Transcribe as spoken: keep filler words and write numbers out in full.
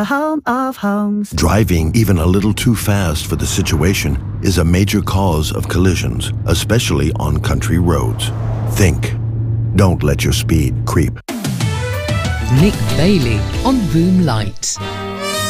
home of homes. Driving even a little too fast for the situation is a major cause of collisions, especially on country roads. Think. Don't let your speed creep. Nick Bailey on Boom Light.